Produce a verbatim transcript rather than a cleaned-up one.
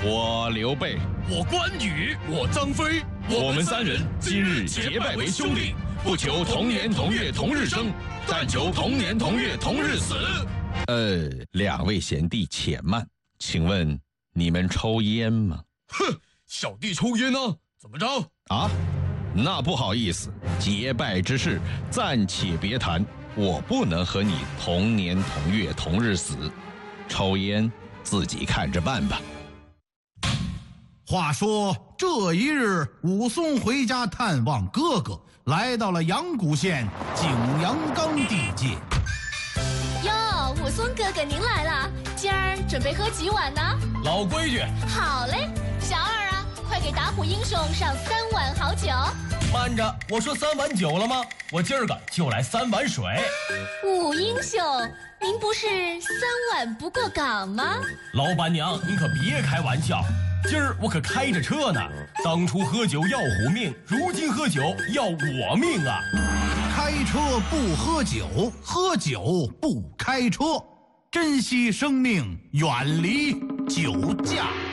我刘备， 我关羽，我张飞， 我们三人今日结拜为兄弟，不求同年同月同日生，但求同年同月同日死。呃，两位贤弟且慢，请问你们抽烟吗？ 哼，小弟抽烟呢，怎么着？ 啊，那不好意思，结拜之事暂且别谈，我不能和你同年同月同日死，抽烟自己看着办吧。 话说这一日，武松回家探望哥哥，来到了阳谷县景阳冈地界。 哟，武松哥哥您来了，今儿准备喝几碗呢？ 老规矩。 好嘞，小二啊，快给打虎英雄上三碗好酒。 慢着，我说三碗酒了吗？我今儿个就来三碗水。 武英雄，您不是三碗不过岗吗？ 老板娘，您可别开玩笑，今儿我可开着车呢。当初喝酒要虎命，如今喝酒要我命啊！ 开车不喝酒，喝酒不开车，珍惜生命，远离酒驾。